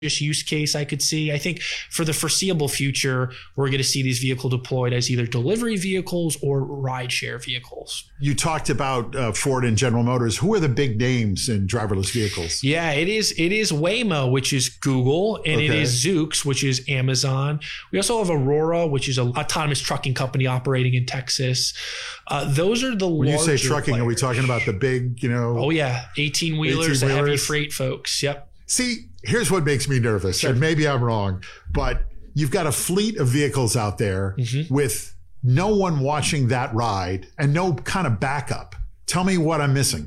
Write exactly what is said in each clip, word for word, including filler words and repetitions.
use case I could see. I think for the foreseeable future, we're going to see these vehicles deployed as either delivery vehicles or rideshare vehicles. You talked about uh, Ford and General Motors. Who are the big names in driverless vehicles? Yeah, it is it is Waymo, which is Google, and okay. it is Zoox, which is Amazon. We also have Aurora, which is an autonomous trucking company operating in Texas. Uh, those are the when you say trucking, players. Are we talking about the big, you know? Oh yeah, eighteen wheelers, the heavy freight folks. Yep. See, here's what makes me nervous, sure. and maybe I'm wrong, but you've got a fleet of vehicles out there mm-hmm. with no one watching that ride and no kind of backup. Tell me what I'm missing.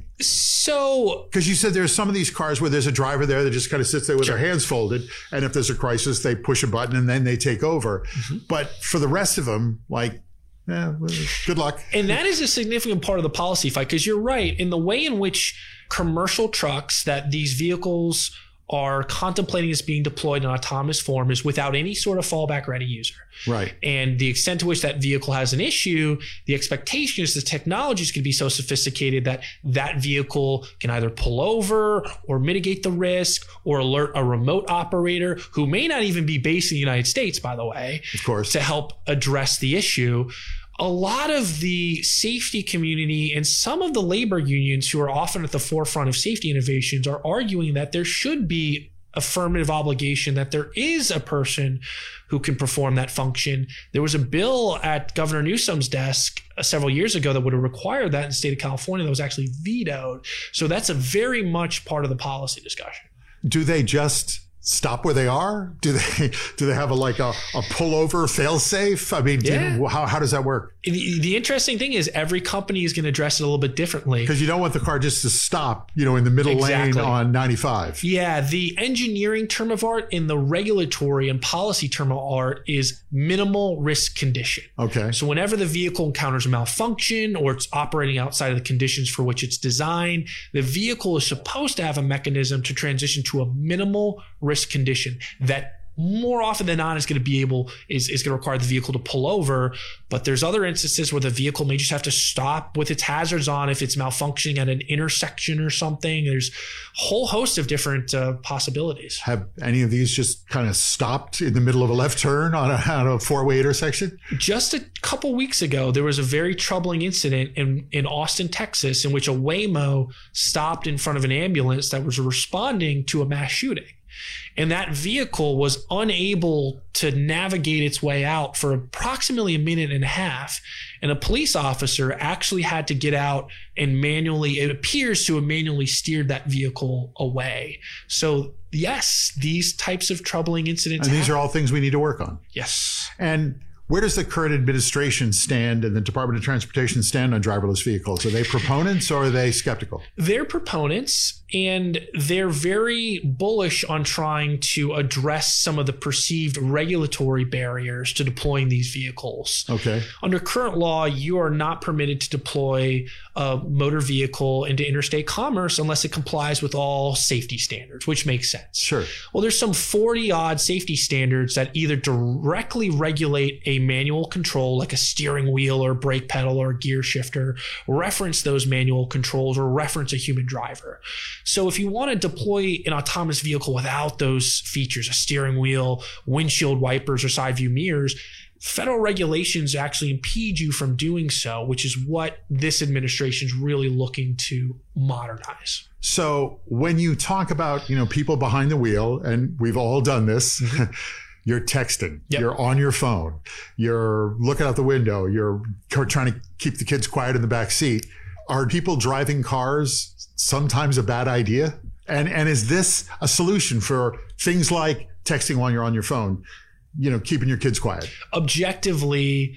So, because you said there's some of these cars where there's a driver there that just kind of sits there with sure. their hands folded, and if there's a crisis, they push a button and then they take over. Mm-hmm. But for the rest of them, like, yeah, well, good luck. And that is a significant part of the policy fight, because you're right in the way in which commercial trucks that these vehicles are contemplating as being deployed in autonomous form is without any sort of fallback ready user. Right. And the extent to which that vehicle has an issue, the expectation is the technology is going to be so sophisticated that that vehicle can either pull over or mitigate the risk or alert a remote operator who may not even be based in the United States, by the way, of course, to help address the issue. A lot of the safety community and some of the labor unions who are often at the forefront of safety innovations are arguing that there should be affirmative obligation, that there is a person who can perform that function. There was a bill at Governor Newsom's desk several years ago that would have required that in the state of California that was actually vetoed. So that's a very much part of the policy discussion. Do they just stop where they are? Do they do they have a like a, a pullover fail safe? I mean, yeah. do you, how how does that work? The, the interesting thing is every company is going to address it a little bit differently. Because you don't want the car just to stop, you know, in the middle exactly. lane on ninety-five. Yeah, the engineering term of art and the regulatory and policy term of art is minimal risk condition. Okay. So whenever the vehicle encounters a malfunction or it's operating outside of the conditions for which it's designed, the vehicle is supposed to have a mechanism to transition to a minimal risk condition that more often than not is going to be able is, is going to require the vehicle to pull over. But there's other instances where the vehicle may just have to stop with its hazards on if it's malfunctioning at an intersection or something. There's a whole host of different uh, possibilities. Have any of these just kind of stopped in the middle of a left turn on a, on a four-way intersection? Just a couple weeks ago, there was a very troubling incident in, in Austin, Texas, in which a Waymo stopped in front of an ambulance that was responding to a mass shooting. And that vehicle was unable to navigate its way out for approximately a minute and a half. And a police officer actually had to get out and manually, it appears to have manually steered that vehicle away. So yes, these types of troubling incidents And these happen. are all things we need to work on. Yes. And where does the current administration stand and the Department of Transportation stand on driverless vehicles? Are they proponents or are they skeptical? They're proponents, and they're very bullish on trying to address some of the perceived regulatory barriers to deploying these vehicles. Okay. Under current law, you are not permitted to deploy a motor vehicle into interstate commerce unless it complies with all safety standards, which makes sense. Sure. Well, there's some forty odd safety standards that either directly regulate a manual control like a steering wheel or brake pedal or gear shifter, reference those manual controls, or reference a human driver. So if you want to deploy an autonomous vehicle without those features, a steering wheel, windshield wipers, or side view mirrors, federal regulations actually impede you from doing so, which is what this administration is really looking to modernize. So when you talk about, you know, people behind the wheel, and we've all done this, mm-hmm. You're texting, yep. You're on your phone, you're looking out the window, you're trying to keep the kids quiet in the back seat. Are people driving cars sometimes a bad idea? And and is this a solution for things like texting while you're on your phone, you know, keeping your kids quiet? Objectively,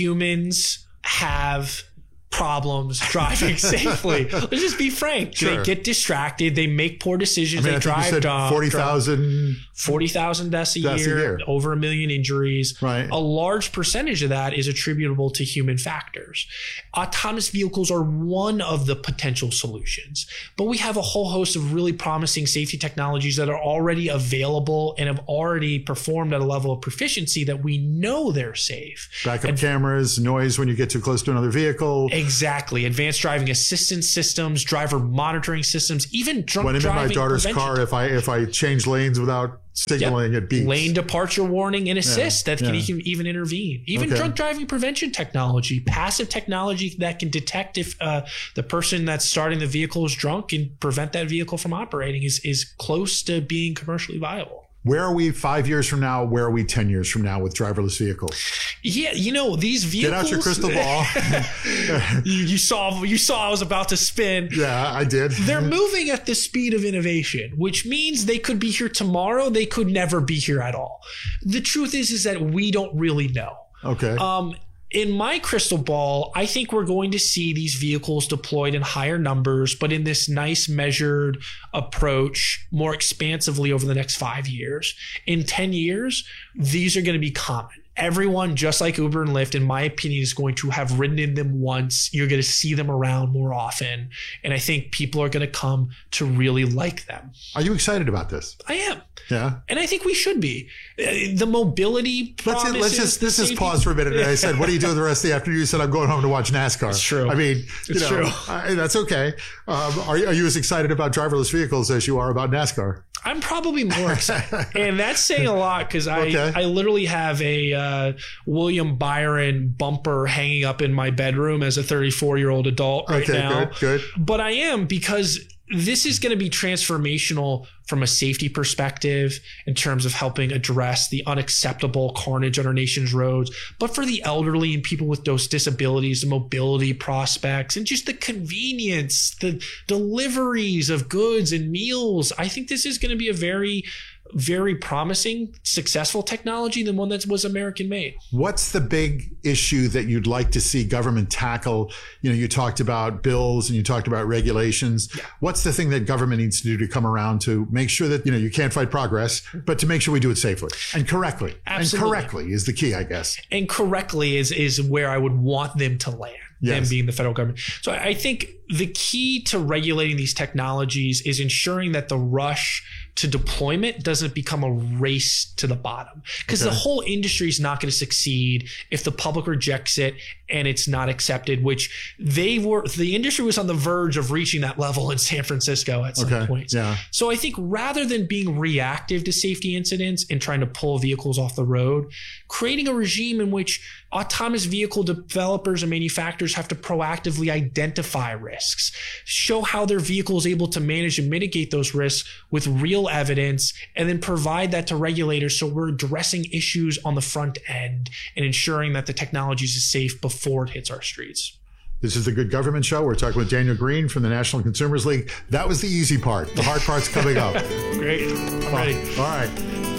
humans have problems driving safely. Let's just be frank. Sure. They get distracted. They make poor decisions. I mean, they I drive dumb. forty thousand forty thousand deaths a year, a year, over a million injuries. Right. A large percentage of that is attributable to human factors. Autonomous vehicles are one of the potential solutions, but we have a whole host of really promising safety technologies that are already available and have already performed at a level of proficiency that we know they're safe. Backup and cameras, noise when you get too close to another vehicle. Exactly. Advanced driving assistance systems, driver monitoring systems, even drunk when I'm driving in my daughter's prevention. car, if I if I change lanes without signaling, yep. it beeps. Lane departure warning and assist yeah. that can yeah. even, even intervene. Even okay. drunk driving prevention technology, passive technology that can detect if uh, the person that's starting the vehicle is drunk and prevent that vehicle from operating is is close to being commercially viable. Where are we five years from now? Where are we ten years from now with driverless vehicles? Yeah, you know, these vehicles. Get out your crystal ball. you, you saw you saw I was about to spin. Yeah, I did. They're moving at the speed of innovation, which means they could be here tomorrow. They could never be here at all. The truth is, is that we don't really know. Okay. Um, in my crystal ball, I think we're going to see these vehicles deployed in higher numbers, but in this nice measured approach more expansively over the next five years. In ten years, these are going to be common. Everyone, just like Uber and Lyft, in my opinion, is going to have ridden in them once. You're going to see them around more often. And I think people are going to come to really like them. Are you excited about this? I am. Yeah. And I think we should be. The mobility promises. Let's, let's just, this is pause for a minute. And I said, what do you do the rest of the afternoon? You said, I'm going home to watch NASCAR. It's true. I mean, you it's know, true. I, that's okay. Um, are, are you as excited about driverless vehicles as you are about NASCAR? I'm probably more excited. And that's saying a lot because I, okay. I literally have a uh, William Byron bumper hanging up in my bedroom as a thirty-four-year-old adult right okay, now. Good, good. But I am because this is going to be transformational from a safety perspective in terms of helping address the unacceptable carnage on our nation's roads. But for the elderly and people with those disabilities, the mobility prospects, and just the convenience, the deliveries of goods and meals, I think this is going to be a very very promising, successful technology than one that was American made. What's the big issue that you'd like to see government tackle? You know, you talked about bills and you talked about regulations. Yeah. What's the thing that government needs to do to come around to make sure that, you know, you can't fight progress, but to make sure we do it safely and correctly? Absolutely. And correctly is the key, I guess. And correctly is, is where I would want them to land. Yes. Them being the federal government. So I think the key to regulating these technologies is ensuring that the rush to deployment doesn't become a race to the bottom, because okay. the whole industry is not going to succeed if the public rejects it and it's not accepted, which they were, the industry was on the verge of reaching that level in San Francisco at some okay. point. Yeah. So I think rather than being reactive to safety incidents and trying to pull vehicles off the road, creating a regime in which autonomous vehicle developers and manufacturers have to proactively identify risks, show how their vehicle is able to manage and mitigate those risks with real evidence, and then provide that to regulators so we're addressing issues on the front end and ensuring that the technology is safe before it hits our streets. This is the Good Government Show. We're talking with Daniel Green from the National Consumers League. That was the easy part. The hard part's coming up. Great. I'm ready. All right.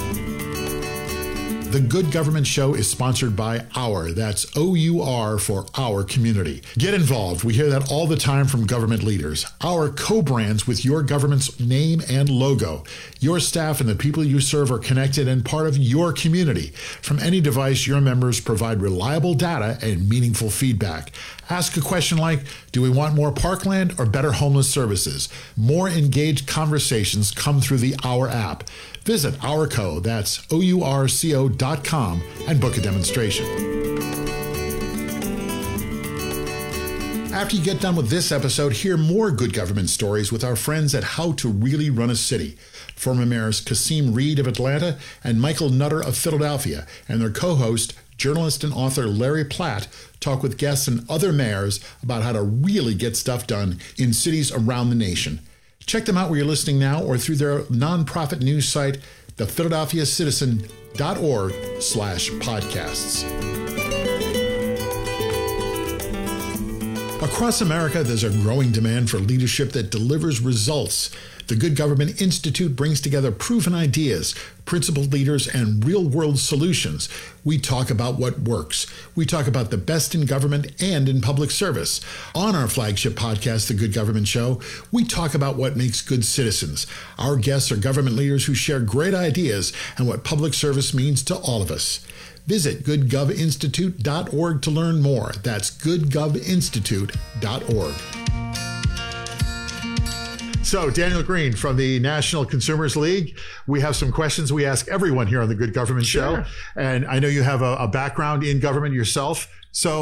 The Good Government Show is sponsored by Our. That's O U R for Our Community. Get involved. We hear that all the time from government leaders. Our co-brands with your government's name and logo. Your staff and the people you serve are connected and part of your community. From any device, your members provide reliable data and meaningful feedback. Ask a question like, do we want more parkland or better homeless services? More engaged conversations come through the Our app. Visit OurCo, that's O U R C O dot com, and book a demonstration. After you get done with this episode, hear more good government stories with our friends at How to Really Run a City. Former mayors Kasim Reed of Atlanta and Michael Nutter of Philadelphia, and their co-host, journalist and author Larry Platt, talk with guests and other mayors about how to really get stuff done in cities around the nation. Check them out where you're listening now or through their nonprofit news site, the philadelphia citizen dot org slash podcasts. Across America, there's a growing demand for leadership that delivers results. The Good Government Institute brings together proven ideas, principled leaders, and real-world solutions. We talk about what works. We talk about the best in government and in public service. On our flagship podcast, The Good Government Show, we talk about what makes good citizens. Our guests are government leaders who share great ideas and what public service means to all of us. Visit good gov institute dot org to learn more. That's good gov institute dot org. So, Daniel Green from the National Consumers League. We have some questions we ask everyone here on the Good Government Sure. Show. And I know you have a, a background in government yourself. So,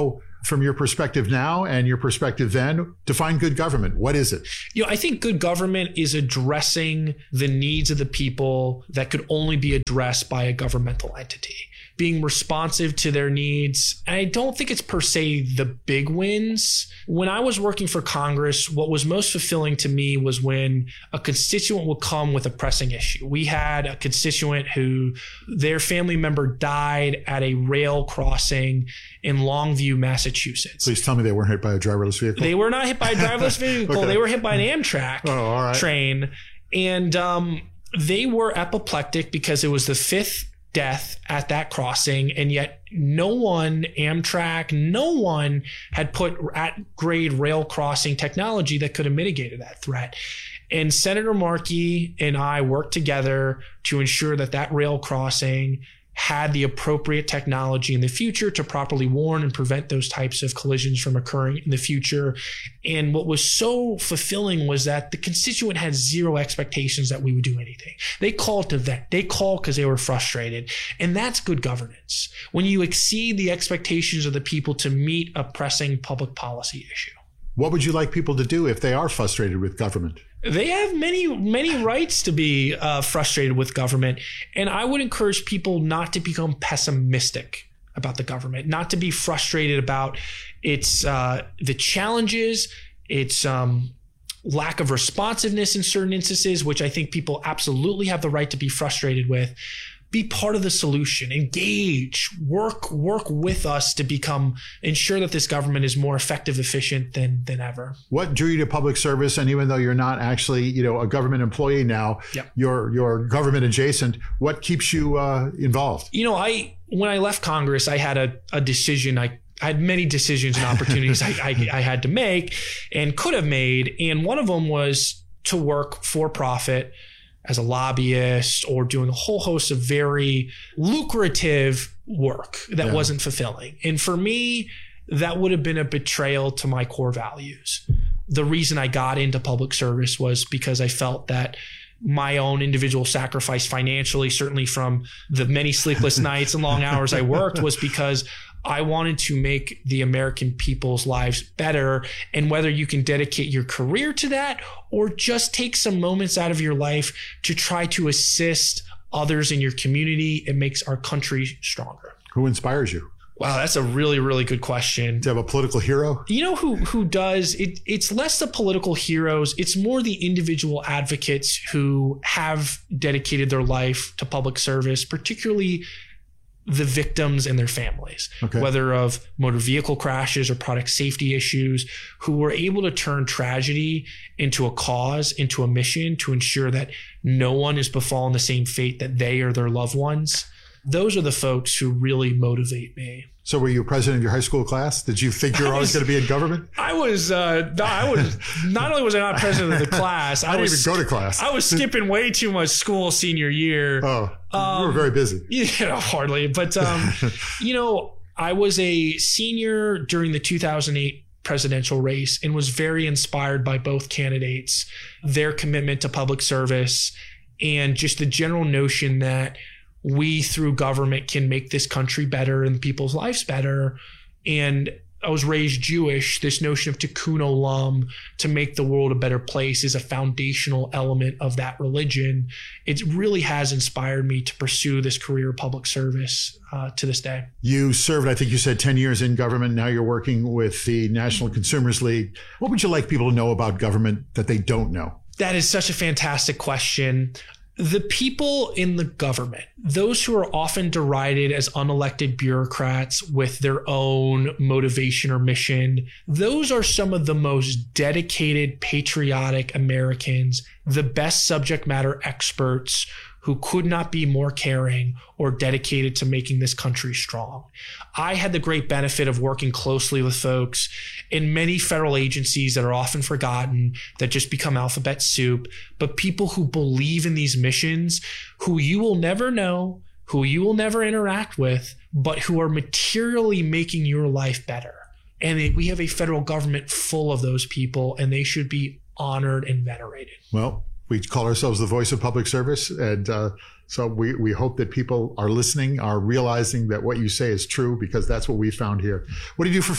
from your perspective now and your perspective then, define good government. What is it? You know, I think good government is addressing the needs of the people that could only be addressed by a governmental entity, being responsive to their needs. And I don't think it's per se the big wins. When I was working for Congress, what was most fulfilling to me was when a constituent would come with a pressing issue. We had a constituent who their family member died at a rail crossing in Longview, Massachusetts. Please tell me they weren't hit by a driverless vehicle. They were not hit by a driverless vehicle. Okay. They were hit by an Amtrak oh, all right. train. And um, they were apoplectic because it was the fifth death at that crossing, and yet no one, Amtrak, no one had put at grade rail crossing technology that could have mitigated that threat. And Senator Markey and I worked together to ensure that that rail crossing had the appropriate technology in the future to properly warn and prevent those types of collisions from occurring in the future. And what was so fulfilling was that the constituent had zero expectations that we would do anything. They called to vent. They called because they were frustrated. And that's good governance. When you exceed the expectations of the people to meet a pressing public policy issue. What would you like people to do if they are frustrated with government? They have many, many rights to be uh, frustrated with government. And I would encourage people not to become pessimistic about the government, not to be frustrated about its uh, the challenges, its um, lack of responsiveness in certain instances, which I think people absolutely have the right to be frustrated with. Be part of the solution, engage, work, work with us to become, ensure that this government is more effective, efficient than, than ever. What drew you to public service? And even though you're not actually, you know, a government employee now, yep. you're, you're government adjacent. What keeps you uh, involved? You know, I, when I left Congress, I had a, a decision. I, I had many decisions and opportunities I, I, I had to make and could have made. And one of them was to work for profit as a lobbyist or doing a whole host of very lucrative work that yeah. wasn't fulfilling. And for me, that would have been a betrayal to my core values. The reason I got into public service was because I felt that my own individual sacrifice financially, certainly from the many sleepless nights and long hours I worked, was because I wanted to make the American people's lives better. And whether you can dedicate your career to that or just take some moments out of your life to try to assist others in your community, it makes our country stronger. Who inspires you? Wow, that's a really, really good question. Do you have a political hero? You know who who does? It, it's less the political heroes. It's more the individual advocates who have dedicated their life to public service, particularly the victims and their families, okay. whether of motor vehicle crashes or product safety issues, who were able to turn tragedy into a cause, into a mission to ensure that no one is befallen the same fate that they or their loved ones. Those are the folks who really motivate me. So were you president of your high school class? Did you think you were always going to be in government? I was, uh, I was, not only was I not president of the class, I, I didn't was, even go to class. I was skipping way too much school senior year. Oh, um, you were very busy. You know, hardly. But, um, you know, I was a senior during the two thousand eight presidential race and was very inspired by both candidates, their commitment to public service, and just the general notion that we through government can make this country better and people's lives better. And I was raised Jewish. This notion of tikkun olam, to make the world a better place, is a foundational element of that religion. It really has inspired me to pursue this career of public service uh, to this day. You served, I think you said, ten years in government. Now you're working with the National Consumers League. What would you like people to know about government that they don't know? That is such a fantastic question. The people in the government, those who are often derided as unelected bureaucrats with their own motivation or mission, those are some of the most dedicated, patriotic Americans, the best subject matter experts who could not be more caring or dedicated to making this country strong. I had the great benefit of working closely with folks in many federal agencies that are often forgotten, that just become alphabet soup, but people who believe in these missions, who you will never know, who you will never interact with, but who are materially making your life better. And we have a federal government full of those people, and they should be honored and venerated. Well, we call ourselves the voice of public service. And uh, so we, we hope that people are listening, are realizing that what you say is true, because that's what we found here. What do you do for fun?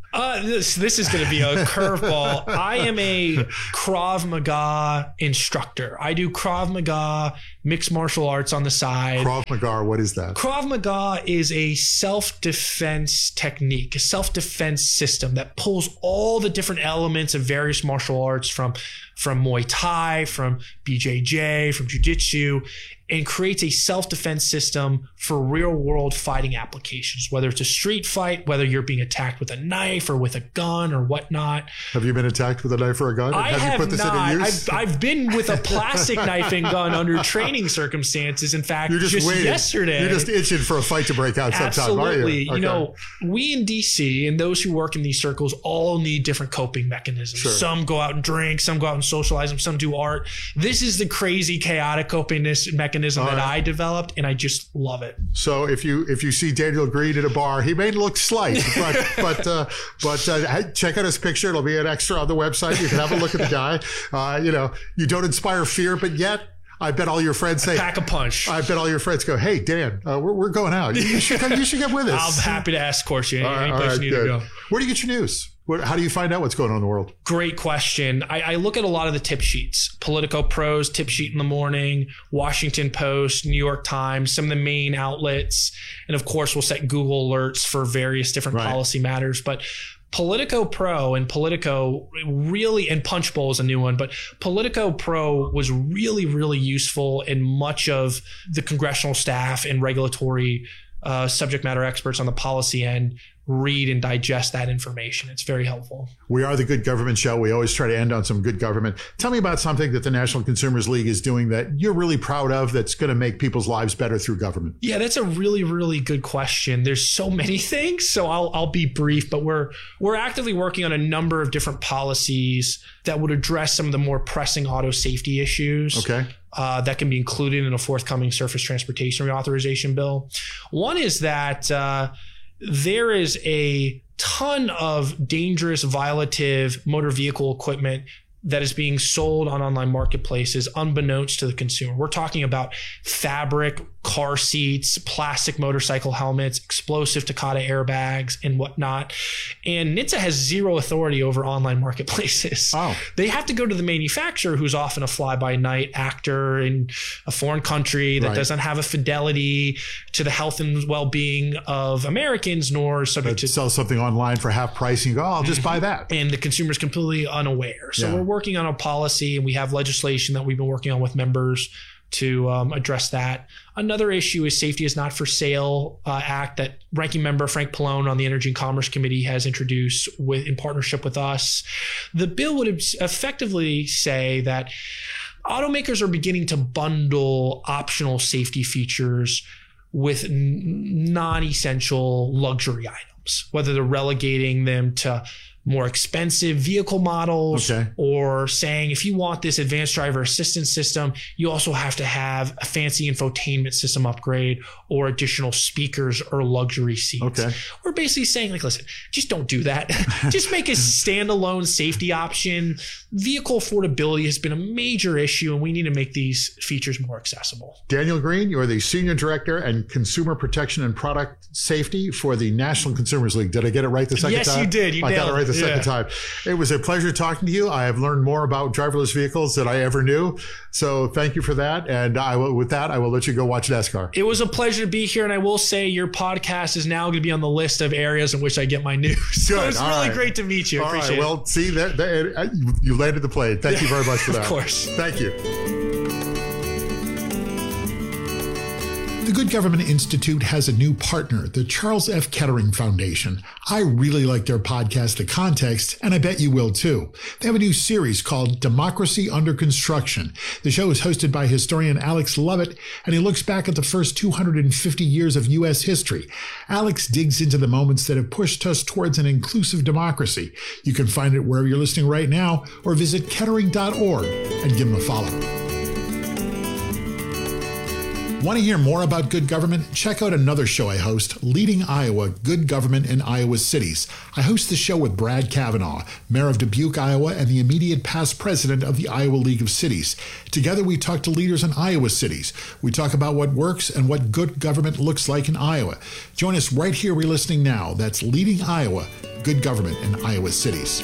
Uh, this this is going to be a curveball. I am a Krav Maga instructor. I do Krav Maga, mixed martial arts on the side. Krav Maga, what is that? Krav Maga is a self-defense technique, a self-defense system that pulls all the different elements of various martial arts from, from Muay Thai, from B J J, from Jiu-Jitsu, and creates a self-defense system for real-world fighting applications, whether it's a street fight, whether you're being attacked with a knife or with a gun or whatnot. Have you been attacked with a knife or a gun? I have, have you put this not. into use? I've, I've been with a plastic knife and gun under training circumstances. In fact, you're just, just waiting. yesterday. You're just itching for a fight to break out sometime, Absolutely. are you? Okay. You know, we in D C and those who work in these circles all need different coping mechanisms. Sure. Some go out and drink, some go out and socialize, some do art. This is the crazy, chaotic coping mechanism all that right. I developed, and I just love it. So if you if you see Daniel Green at a bar, he may look slight, but but uh, but uh, check out his picture. It'll be an extra on the website. You can have a look at the guy. Uh, you know, you don't inspire fear, but yet I bet all your friends say, pack a punch. I bet all your friends go, hey, Dan, uh, we're, we're going out. You should, you should get with us. I'm happy to escort you. Any, right, any place right, you need good. to go. Where do you get your news? What, how do you find out what's going on in the world? Great question. I, I look at a lot of the tip sheets. Politico Pro's tip sheet in the morning, Washington Post, New York Times, some of the main outlets. And of course, we'll set Google alerts for various different right. policy matters. But Politico Pro and Politico really, and Punchbowl is a new one, but Politico Pro was really, really useful, in much of the congressional staff and regulatory uh, subject matter experts on the policy end read and digest that information. It's very helpful. We are the Good Government Show. We always try to end on some good government. Tell me about something that the National Consumers League is doing that you're really proud of, that's going to make people's lives better through government. Yeah, that's a really, really good question. There's so many things, so I'll I'll be brief, but we're we're actively working on a number of different policies that would address some of the more pressing auto safety issues. Okay. Uh, that can be included in a forthcoming surface transportation reauthorization bill. One is that uh, there is a ton of dangerous, violative motor vehicle equipment that is being sold on online marketplaces unbeknownst to the consumer. We're talking about fabric car seats, plastic motorcycle helmets, explosive Takata airbags, and whatnot. And N H T S A has zero authority over online marketplaces. Oh. They have to go to the manufacturer, who's often a fly-by-night actor in a foreign country that right. doesn't have a fidelity to the health and well-being of Americans, nor subject but to sell something online for half price and you go, oh, I'll just buy that. And the consumer is completely unaware. So yeah. we're working on a policy, and we have legislation that we've been working on with members to um, address that. Another issue is Safety is Not for Sale uh, Act that Ranking Member Frank Pallone on the Energy and Commerce Committee has introduced with in partnership with us. The bill would effectively say that automakers are beginning to bundle optional safety features with n- non-essential luxury items, whether they're relegating them to more expensive vehicle models, okay. or saying if you want this advanced driver assistance system, you also have to have a fancy infotainment system upgrade or additional speakers or luxury seats. Okay. We're basically saying, like, listen, just don't do that. Just make a standalone safety option. Vehicle affordability has been a major issue, and we need to make these features more accessible. Daniel Green, you are the Senior Director and Consumer Protection and Product Safety for the National Consumers League. Did I get it right the second yes, time? Yes, you did. You I nailed got it right the second yeah. time. It was a pleasure talking to you. I have learned more about driverless vehicles than I ever knew. So thank you for that. And I will, with that, I will let you go watch NASCAR. It was a pleasure to be here. And I will say your podcast is now going to be on the list of areas in which I get my news. So Good. It's All really right. great to meet you. I All appreciate right. it. Well, see, there, there, you landed the plane. Thank you very much for that. Of course. Thank you. The Good Government Institute has a new partner, the Charles F. Kettering Foundation. I really like their podcast, The Context, and I bet you will too. They have a new series called Democracy Under Construction. The show is hosted by historian Alex Lovett, and he looks back at the first two hundred fifty years of U S history. Alex digs into the moments that have pushed us towards an inclusive democracy. You can find it wherever you're listening right now, or visit kettering dot org and give him a follow. Want to hear more about good government? Check out another show I host, Leading Iowa, Good Government in Iowa Cities. I host the show with Brad Kavanaugh, Mayor of Dubuque, Iowa, and the immediate past president of the Iowa League of Cities. Together, we talk to leaders in Iowa cities. We talk about what works and what good government looks like in Iowa. Join us right here where you're listening now. That's Leading Iowa, Good Government in Iowa Cities.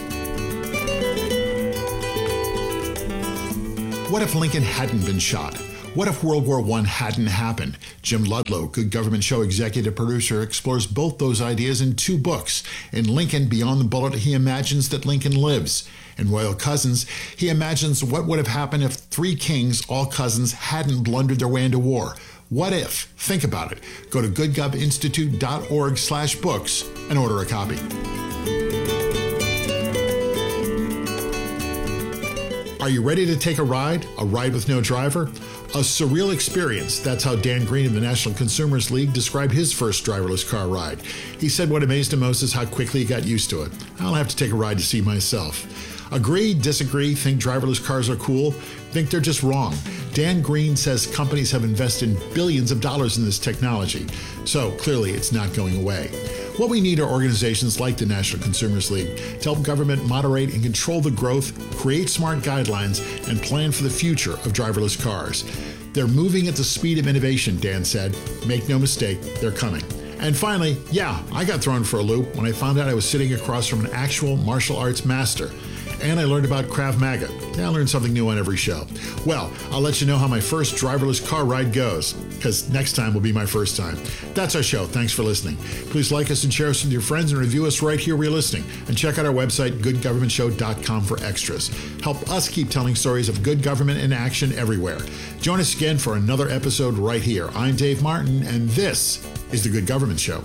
What if Lincoln hadn't been shot? What if World War One hadn't happened? Jim Ludlow, Good Government Show executive producer, explores both those ideas in two books. In Lincoln, Beyond the Bullet, he imagines that Lincoln lives. In Royal Cousins, he imagines what would have happened if three kings, all cousins, hadn't blundered their way into war. What if? Think about it. Go to good gov institute dot org slash books and order a copy. Are you ready to take a ride? A ride with no driver? A surreal experience. That's how Dan Green of the National Consumers League described his first driverless car ride. He said what amazed him most is how quickly he got used to it. I'll have to take a ride to see myself. Agree, disagree, think driverless cars are cool, think they're just wrong. Dan Green says companies have invested billions of dollars in this technology, so clearly it's not going away. What we need are organizations like the National Consumers League to help government moderate and control the growth, create smart guidelines, and plan for the future of driverless cars. They're moving at the speed of innovation, Dan said. Make no mistake, they're coming. And finally, yeah, I got thrown for a loop when I found out I was sitting across from an actual martial arts master. And I learned about Krav Maga. I learn something new on every show. Well, I'll let you know how my first driverless car ride goes, because next time will be my first time. That's our show. Thanks for listening. Please like us and share us with your friends and review us right here where you're listening. And check out our website, good government show dot com, for extras. Help us keep telling stories of good government in action everywhere. Join us again for another episode right here. I'm Dave Martin, and this is The Good Government Show.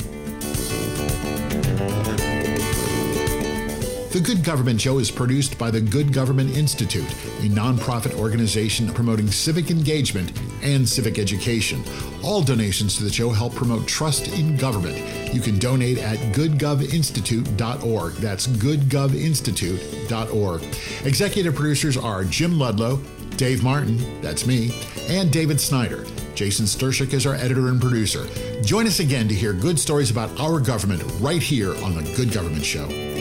The Good Government Show is produced by the Good Government Institute, a nonprofit organization promoting civic engagement and civic education. All donations to the show help promote trust in government. You can donate at good gov institute dot org. That's good gov institute dot org. Executive producers are Jim Ludlow, Dave Martin, that's me, and David Snyder. Jason Stershik is our editor and producer. Join us again to hear good stories about our government right here on The Good Government Show.